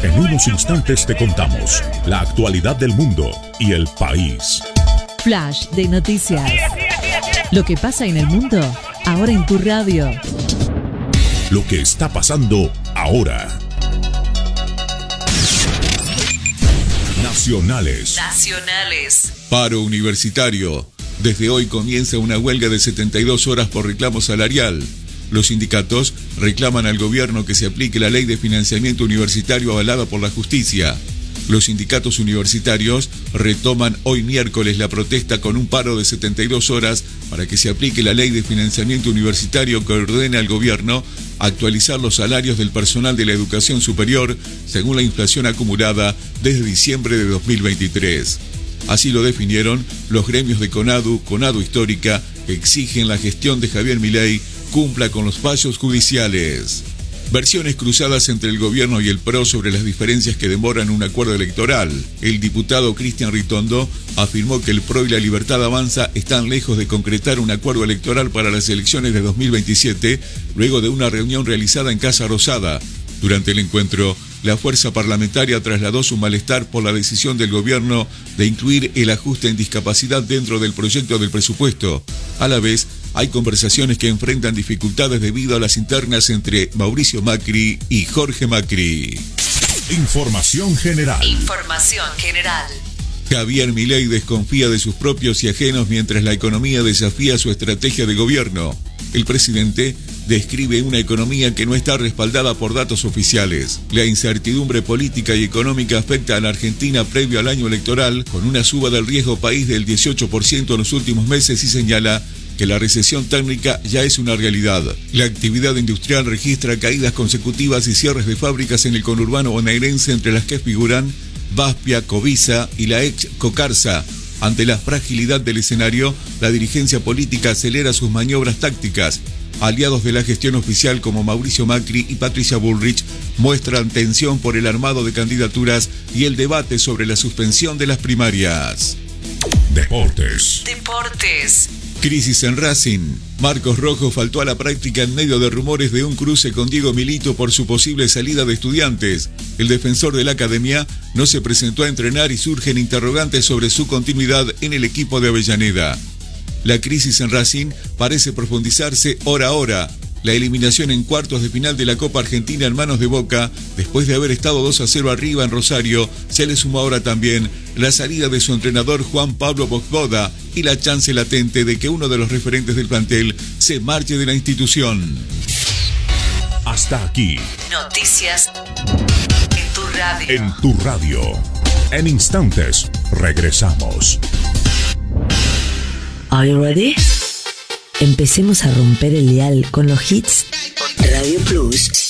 En unos instantes te contamos la actualidad del mundo y el país. Flash de noticias. Lo que pasa en el mundo, ahora en tu radio. Lo que está pasando ahora. Nacionales. Paro universitario. Desde hoy comienza una huelga de 72 horas por reclamo salarial. Los sindicatos reclaman al gobierno que se aplique la ley de financiamiento universitario avalada por la justicia. Los sindicatos universitarios retoman hoy miércoles la protesta con un paro de 72 horas para que se aplique la ley de financiamiento universitario que ordena al gobierno actualizar los salarios del personal de la educación superior según la inflación acumulada desde diciembre de 2023. Así lo definieron los gremios de CONADU Histórica, que exigen la gestión de Javier Milei cumpla con los fallos judiciales. Versiones cruzadas entre el gobierno y el PRO sobre las diferencias que demoran un acuerdo electoral. El diputado Cristian Ritondo afirmó que el PRO y la Libertad Avanza están lejos de concretar un acuerdo electoral para las elecciones de 2027, luego de una reunión realizada en Casa Rosada. Durante el encuentro, la fuerza parlamentaria trasladó su malestar por la decisión del gobierno de incluir el ajuste en discapacidad dentro del proyecto del presupuesto. A la vez, hay conversaciones que enfrentan dificultades debido a las internas entre Mauricio Macri y Jorge Macri. Información general. Javier Milei desconfía de sus propios y ajenos mientras la economía desafía su estrategia de gobierno. El presidente describe una economía que no está respaldada por datos oficiales. La incertidumbre política y económica afecta a la Argentina previo al año electoral, con una suba del riesgo país del 18% en los últimos meses, y señala que la recesión técnica ya es una realidad. La actividad industrial registra caídas consecutivas y cierres de fábricas en el conurbano bonaerense, entre las que figuran Baspia, Covisa y la ex Cocarsa. Ante la fragilidad del escenario, la dirigencia política acelera sus maniobras tácticas. Aliados de la gestión oficial como Mauricio Macri y Patricia Bullrich muestran tensión por el armado de candidaturas y el debate sobre la suspensión de las primarias. Deportes. Crisis en Racing. Marcos Rojo faltó a la práctica en medio de rumores de un cruce con Diego Milito por su posible salida de Estudiantes. El defensor de la academia no se presentó a entrenar y surgen interrogantes sobre su continuidad en el equipo de Avellaneda. La crisis en Racing parece profundizarse hora a hora. La eliminación en cuartos de final de la Copa Argentina en manos de Boca, después de haber estado 2-0 arriba en Rosario, se le sumó ahora también la salida de su entrenador Juan Pablo Vojvoda y la chance latente de que uno de los referentes del plantel se marche de la institución. Hasta aquí. Noticias en tu radio. En tu radio. En instantes, regresamos. Are you ready? Empecemos a romper el dial con los hits Radio Plus